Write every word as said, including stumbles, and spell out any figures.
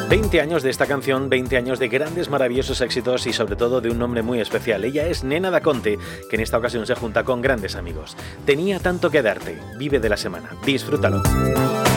veinte años de esta canción, veinte años de grandes, maravillosos éxitos y sobre todo de un nombre muy especial. Ella es Nena Da Conte, que en esta ocasión se junta con grandes amigos. Tenía tanto que darte. Vive de la semana. Disfrútalo.